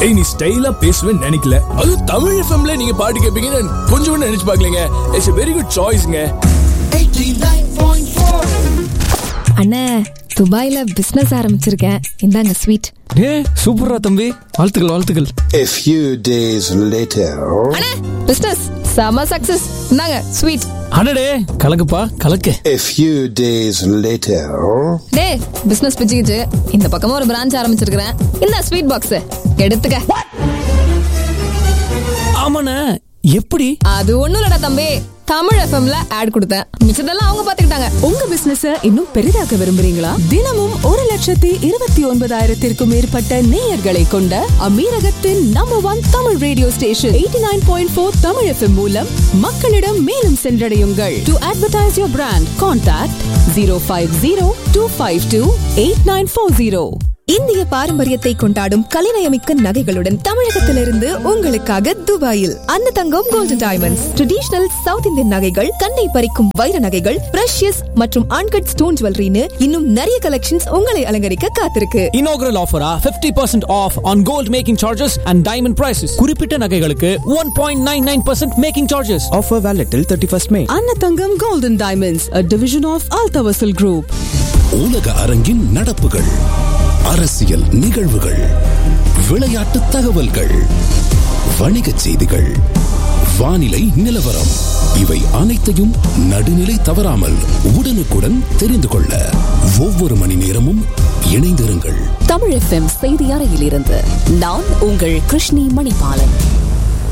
ஏய் நீ ஸ்டைலா பேசுவேன்னு நினைக்கல. அது தமிழ் எஃப்எம்ல நீங்க பாட்டு கேட்பீங்கன்னு கொஞ்சம் கூட நினைச்சு பார்க்கலங்க. It's a very good choiceங்க. 89.4. அண்ணே, துபாயில பிசினஸ் ஆரம்பிச்சிருக்கேன். இந்தாங்க ஸ்வீட். சூப்பரா தம்பி, வாழ்த்துக்கள். A few days later. அண்ணே, பிசினஸ் செம சக்சஸ். இந்தாங்க ஸ்வீட். அடடே, கலக்குப்பா கலக்கு. A few days later. டேய், பிசினஸ் பிச்சுக்கிச்சு. இந்த பக்கமா ஒரு பிரான்ச் ஆரம்பிச்சிருக்கிறேன். இந்த ஸ்வீட் பாக்ஸ் எடுத்துக்க. ஆமாண்ணே, எப்படி? அது ஒண்ணும் இல்லடா தம்பி, தமிழ் எஃப்எம்ல ஆட் கொடுத்தேன். மிச்சதெல்லாம் அவங்க பாத்துக்கிட்டாங்க. உங்க பிசினஸ் இன்னும் பெரிதாக்க விரும்புறீங்களா? தினமும் 1,29,000 மேற்பட்ட நேயர்களை கொண்ட அமீரகத்தின் number 1 Tamil radio station 89.4 Tamil FM மூலம் மக்களிடம் மேலும் சென்றடையுங்கள். To advertise your brand, contact 050-252-8940. இந்திய பாரம்பரியத்தை கொண்டாடும் கலைநயமிக்க நகைகளுடன் தமிழகத்திலிருந்து உங்களுக்காக துபாயில் அந்த தங்கம் golden diamonds. Traditional south Indian நகைகள், கண்ணை பறிக்கும் வைர நகைகள், பிரஷியஸ் மற்றும் அன்கட் ஸ்டோன் ஜுவல்லரின்னு இன்னும் நிறைய கலெக்ஷன்ஸ் உங்களை அலங்கரிக்க காத்திருக்கு. Inaugural offer 50% off on gold making charges and diamond prices. குறிப்பிட்ட நகைகளுக்கு 1.99% making charges. Offer valid till 31st May. Annathangam golden diamonds, a division of Altavasil Group. உலக அரங்கின் நடப்புகள், அரசியல் நிகழ்வுகள், விளையாட்டு தகவல்கள், வணிகச் செய்திகள், வானிலை நிலவரம், இவை அனைத்தையும் நடுநிலை தவறாமல் உடனுக்குடன் தெரிந்து கொள்ள ஒவ்வொரு மணி நேரமும் இணைந்திருங்கள். தமிழ் எஃப்எம் செய்தி அறையிலிருந்து நான் உங்கள் கிருஷ்ணி மணிபாலன்.